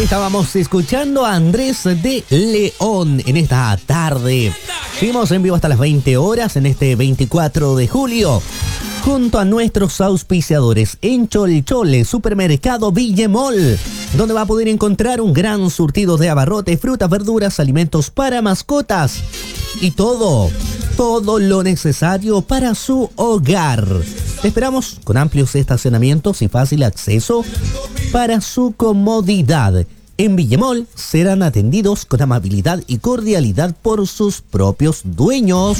Ahí estábamos escuchando a Andrés de León en esta tarde. Seguimos en vivo hasta las 20 horas en este 24 de julio. Junto a nuestros auspiciadores en Cholchole, Supermercado Villemol, donde va a poder encontrar un gran surtido de abarrotes, frutas, verduras, alimentos para mascotas y todo lo necesario para su hogar. Te esperamos con amplios estacionamientos y fácil acceso para su comodidad. En Villemol serán atendidos con amabilidad y cordialidad por sus propios dueños.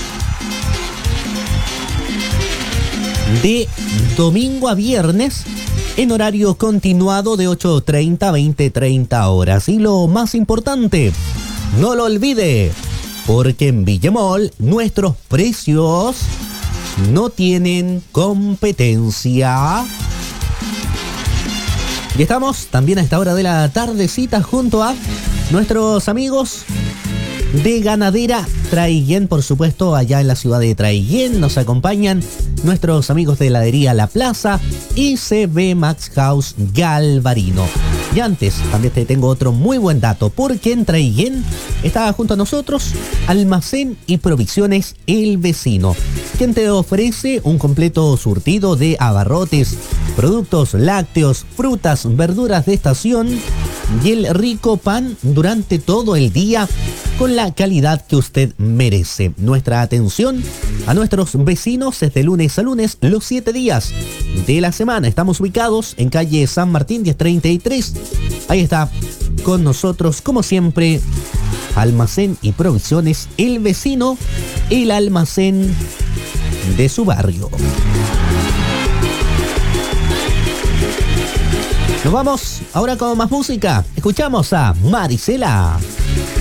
De domingo a viernes en horario continuado de 8:30 a 20:30 horas. Y lo más importante, no lo olvide, porque en Villemol nuestros precios no tienen competencia. Y estamos también a esta hora de la tardecita junto a nuestros amigos de Ganadera Traiguén, por supuesto, allá en la ciudad de Traiguén. Nos acompañan nuestros amigos de heladería La Plaza y CB Max House Galvarino. Y antes, también te tengo otro muy buen dato, porque en Traiguén está junto a nosotros Almacén y Provisiones El Vecino, quien te ofrece un completo surtido de abarrotes, productos lácteos, frutas, verduras de estación y el rico pan durante todo el día con la calidad que usted merece. Nuestra atención a nuestros vecinos es de lunes a lunes, los 7 días de la semana. Estamos ubicados en calle San Martín 1033. Ahí está con nosotros, como siempre, Almacén y Provisiones El Vecino, el almacén de su barrio. Nos vamos ahora con más música. Escuchamos a Marisela.